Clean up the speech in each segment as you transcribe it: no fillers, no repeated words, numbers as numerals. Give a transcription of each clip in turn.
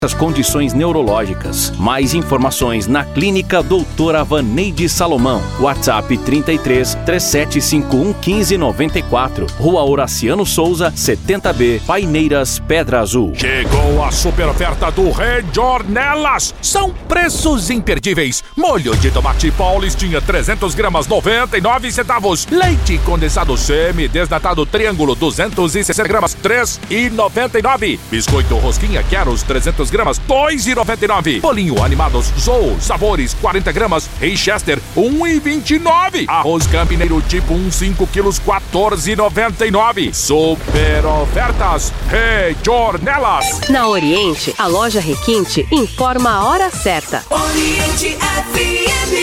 as condições neurológicas. Mais informações na Clínica Doutora Vaneide Salomão. WhatsApp 33 3751 1594. Rua Horaciano Souza, 70B, Paineiras, Pedra Azul. Chegou a super oferta do Rede Ornelas. São preços imperdíveis. Molho de tomate Paulistinha 300 gramas 99 centavos. Leite condensado semi-desnatado Triângulo 260 gramas 3,99. Biscoito Rosquinha Queros 300 gramas 2,99. Bolinho Animados Zou Sabores 40 gramas Chester 1,29. Arroz Campineiro tipo 5 quilos 14,99. Super ofertas Rede Ornelas. Na Oriente, a loja Requinte informa a hora certa. Oriente FM.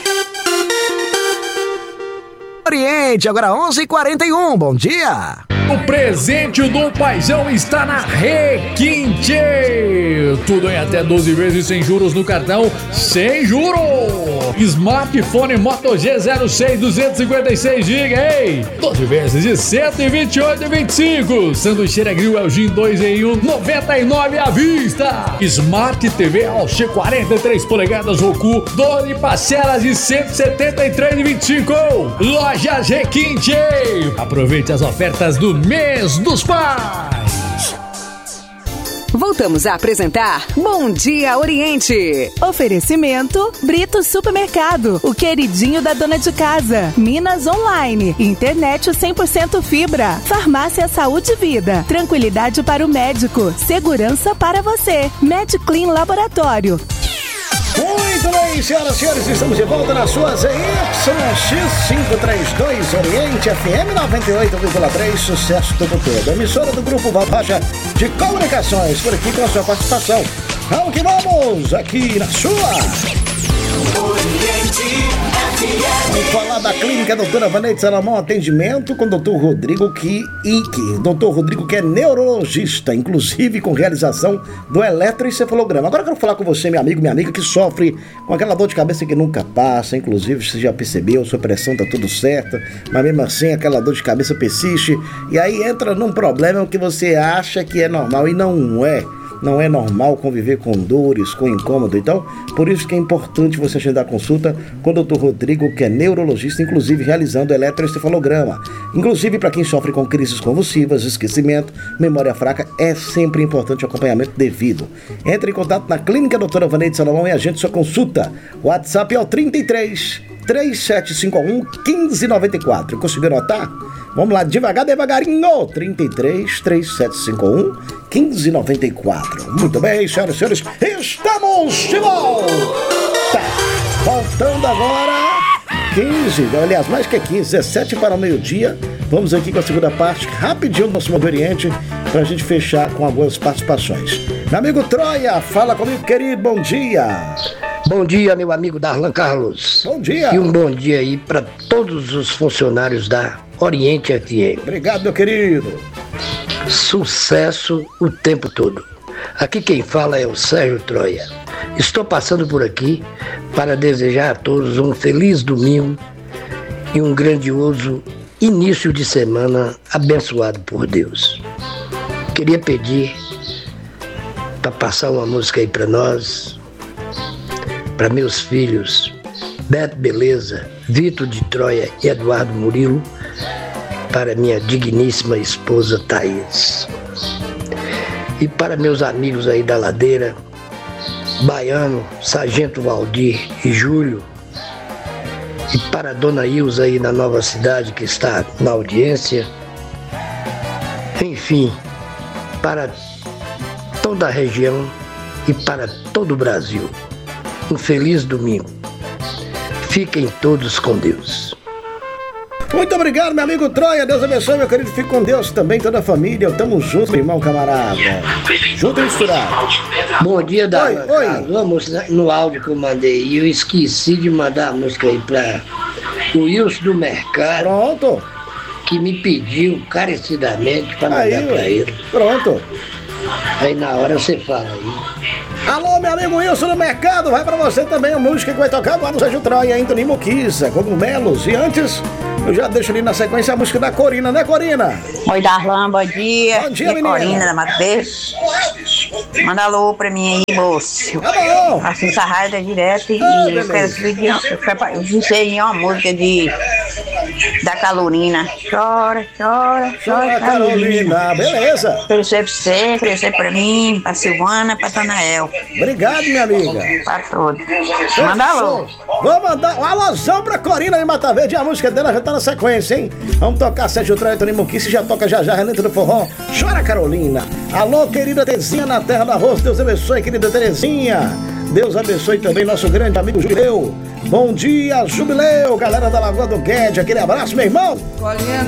Oriente, agora 11h41, bom dia! O presente do Paizão está na Requinte! Tudo em até 12 vezes sem juros no cartão, sem juros! Smartphone Moto G06 256GB, ei! 12 vezes de 128,25. Sanduicheira Grill Elgin 2 em 1, 99 à vista. Smart TV Alche 43 polegadas Roku, 12 parcelas de 173,25. Lojas Requinte. Aproveite as ofertas do mês dos pais. Voltamos a apresentar Bom Dia Oriente. Oferecimento Brito Supermercado, o queridinho da dona de casa. Minas Online, internet 100% fibra. Farmácia Saúde e Vida, tranquilidade para o médico, segurança para você. MedClean Laboratório. Muito bem, senhoras e senhores, estamos de volta na sua ZYX532 Oriente FM 98,3, sucesso todo todo. Emissora do Grupo Valpacha de Comunicações, por aqui com a sua participação. Vamos que vamos, aqui na sua Oriente FM. Vamos falar da Clínica Doutora Vaneide Salomão, atendimento com o Dr. Rodrigo Dr. Rodrigo que é neurologista, inclusive com realização do eletroencefalograma. Agora eu quero falar com você, meu amigo, minha amiga, que sofre com aquela dor de cabeça que nunca passa, inclusive você já percebeu, sua pressão tá tudo certo, mas mesmo assim aquela dor de cabeça persiste, e aí entra num problema que você acha que é normal e não é. Não é normal conviver com dores, com incômodo. Então, por isso que é importante você agendar consulta com o Dr. Rodrigo, que é neurologista, inclusive realizando eletroencefalograma. Inclusive, para quem sofre com crises convulsivas, esquecimento, memória fraca, é sempre importante o acompanhamento devido. Entre em contato na Clínica Doutora Vaneide Salomão e agende sua consulta. O WhatsApp é o 33 3751 1594. Conseguiu anotar? Vamos lá, devagarinho. 33 3751 1594. Muito bem, senhoras e senhores, estamos de volta! Voltando agora, 15, aliás, mais que 15, 17 para o meio-dia. Vamos aqui com a segunda parte, rapidinho do nosso Mundo Oriente, para a gente fechar com algumas participações. Meu amigo Troia, fala comigo, querido, bom dia! Bom dia, meu amigo Darlan Carlos. Bom dia. E um bom dia aí para todos os funcionários da Oriente FM. Obrigado, meu querido. Sucesso o tempo todo. Aqui quem fala é o Sérgio Troia. Estou passando por aqui para desejar a todos um feliz domingo e um grandioso início de semana abençoado por Deus. Queria pedir para passar uma música aí para nós, para meus filhos Beto Beleza, Vitor de Troia e Eduardo Murilo, para minha digníssima esposa Thaís, e para meus amigos aí da Ladeira, Baiano, Sargento Valdir e Júlio, e para a Dona Ilza aí na Nova Cidade que está na audiência, enfim, para toda a região e para todo o Brasil. Um feliz domingo. Fiquem todos com Deus. Muito obrigado, meu amigo Troia. Deus abençoe, meu querido. Fique com Deus também, toda a família. Tamo junto, meu irmão, camarada. Junto e misturado. Bom dia, Darlan. Oi. Vamos no áudio que eu mandei. E eu esqueci de mandar a música aí para o Wilson do Mercado. Pronto. Que me pediu encarecidamente para mandar para ele. Pronto. Aí na hora você fala aí. Alô, meu amigo Wilson do Mercado, vai pra você também a música que vai tocar agora no Sérgio Troia, Anthony Moquiza, Cogumelos. E antes, Eu já deixo ali na sequência a música da Corina, né, Corina? Oi, Darlan, bom dia. Bom dia, menina. Corina da Mato Verde. Manda alô pra mim aí, moço. Tá bom. Assim, essa rádio é direto e eu quero pedir uma música da Calorina. Chora, chora, chora, Carolina. Beleza. Oferecer pra você, oferecer pra mim, pra Silvana, pra Tanael. Obrigado, minha amiga. Pra todos. Manda alô. Vou mandar um alôzão pra Corina de Mata Verde. A música dela já tá na sequência, hein? Vamos tocar Sérgio Troia, Tony Muquice, já toca já Renata do Forró. Chora, Carolina. Alô, querida Terezinha na Terra do Arroz. Deus abençoe, querida Terezinha. Deus abençoe também nosso grande amigo Jubileu. Bom dia, Jubileu, galera da Lagoa do Guedes. Aquele abraço, meu irmão.